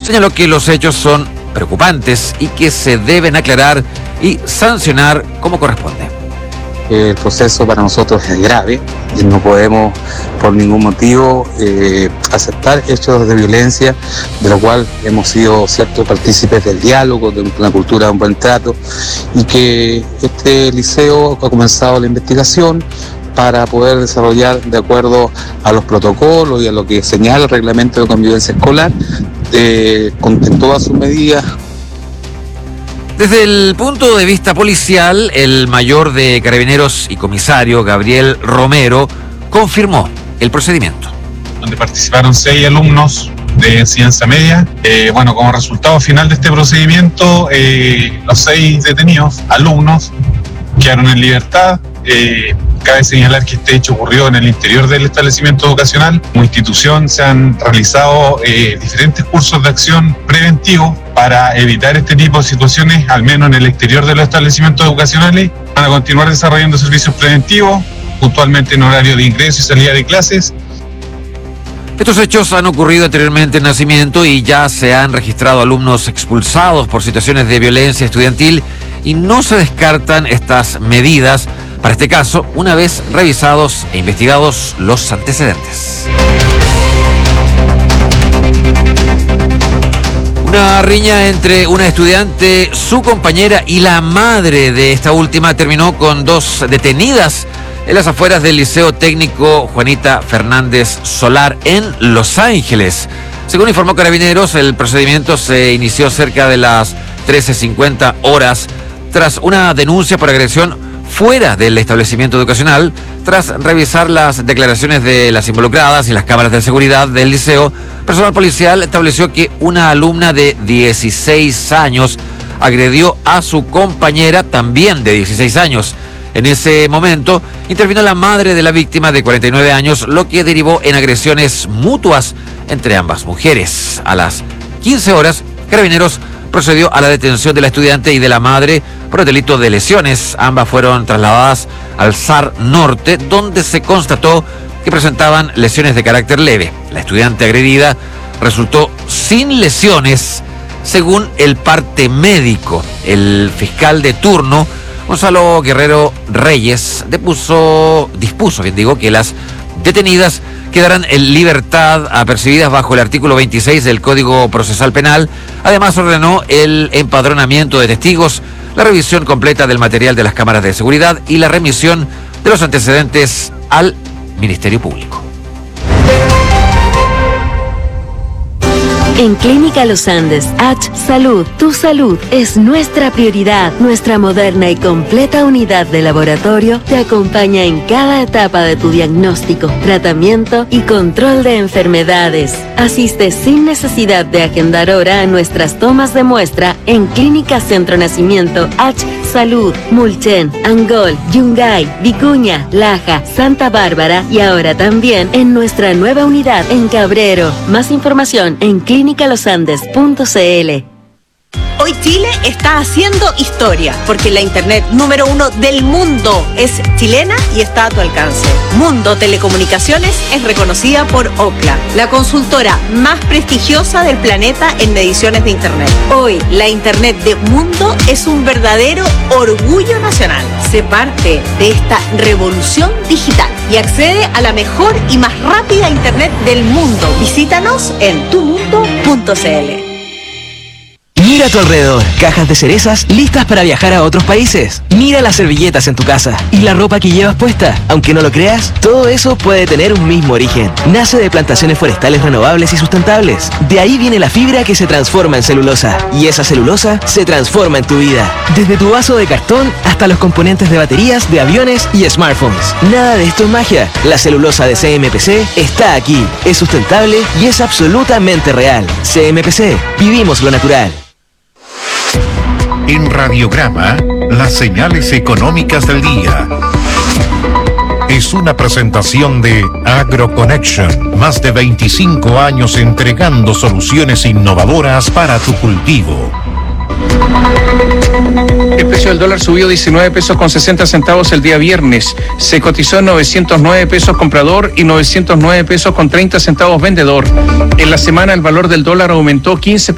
señaló que los hechos son preocupantes y que se deben aclarar y sancionar como corresponde. El proceso para nosotros es grave y no podemos por ningún motivo aceptar hechos de violencia, de lo cual hemos sido ciertos partícipes del diálogo, de una cultura de un buen trato, y que este liceo ha comenzado la investigación para poder desarrollar de acuerdo a los protocolos y a lo que señala el reglamento de convivencia escolar, con todas sus medidas. Desde el punto de vista policial, el mayor de Carabineros y comisario Gabriel Romero confirmó el procedimiento. Donde participaron 6 alumnos de enseñanza media. Como resultado final de este procedimiento, los 6 detenidos, alumnos, quedaron en libertad. Cabe señalar que este hecho ocurrió en el interior del establecimiento educacional. Como institución se han realizado diferentes cursos de acción preventivos para evitar este tipo de situaciones, al menos en el exterior de los establecimientos educacionales. Van a continuar desarrollando servicios preventivos, puntualmente en horario de ingreso y salida de clases. Estos hechos han ocurrido anteriormente en Nacimiento y ya se han registrado alumnos expulsados por situaciones de violencia estudiantil y no se descartan estas medidas para este caso, una vez revisados e investigados los antecedentes. Una riña entre una estudiante, su compañera y la madre de esta última terminó con 2 detenidas en las afueras del Liceo Técnico Juanita Fernández Solar en Los Ángeles. Según informó Carabineros, el procedimiento se inició cerca de las 13:50 horas tras una denuncia por agresión fuera del establecimiento educacional. Tras revisar las declaraciones de las involucradas y las cámaras de seguridad del liceo, personal policial estableció que una alumna de 16 años agredió a su compañera, también de 16 años. En ese momento intervino la madre de la víctima de 49 años, lo que derivó en agresiones mutuas entre ambas mujeres. A las 15 horas, Carabineros procedió a la detención de la estudiante y de la madre por el delito de lesiones. Ambas fueron trasladadas al SAR Norte, donde se constató que presentaban lesiones de carácter leve. La estudiante agredida resultó sin lesiones, según el parte médico. El fiscal de turno, Gonzalo Guerrero Reyes, dispuso que las detenidas quedarán en libertad apercibidas bajo el artículo 26 del Código Procesal Penal. Además, ordenó el empadronamiento de testigos, la revisión completa del material de las cámaras de seguridad y la remisión de los antecedentes al Ministerio Público. En Clínica Los Andes, H Salud, tu salud es nuestra prioridad. Nuestra moderna y completa unidad de laboratorio te acompaña en cada etapa de tu diagnóstico, tratamiento y control de enfermedades. Asiste sin necesidad de agendar hora a nuestras tomas de muestra en Clínica Centro Nacimiento, H Salud, Mulchen, Angol, Yungay, Vicuña, Laja, Santa Bárbara y ahora también en nuestra nueva unidad en Cabrero. Más información en clinicalosandes.cl. Hoy Chile está haciendo historia, porque la internet número 1 del mundo es chilena y está a tu alcance. Mundo Telecomunicaciones es reconocida por Ookla, la consultora más prestigiosa del planeta en mediciones de internet. Hoy, la internet de Mundo es un verdadero orgullo nacional. Sé parte de esta revolución digital y accede a la mejor y más rápida internet del mundo. Visítanos en tumundo.cl. Mira a tu alrededor, cajas de cerezas listas para viajar a otros países. Mira las servilletas en tu casa y la ropa que llevas puesta. Aunque no lo creas, todo eso puede tener un mismo origen. Nace de plantaciones forestales renovables y sustentables. De ahí viene la fibra que se transforma en celulosa. Y esa celulosa se transforma en tu vida. Desde tu vaso de cartón hasta los componentes de baterías, de aviones y smartphones. Nada de esto es magia. La celulosa de CMPC está aquí. Es sustentable y es absolutamente real. CMPC, vivimos lo natural. En Radiograma, las señales económicas del día. Es una presentación de AgroConnection. Más de 25 años entregando soluciones innovadoras para tu cultivo. El precio del dólar subió 19 pesos con 60 centavos el día viernes. Se cotizó en 909 pesos comprador y 909 pesos con 30 centavos vendedor. En la semana el valor del dólar aumentó 15